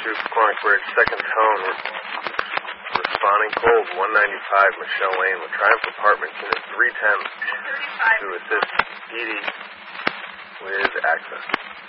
Troops, Quantic Bridge, second tone, responding cold, 195 Michelle Lane with Triumph Apartments, unit 310 to assist Edie with access.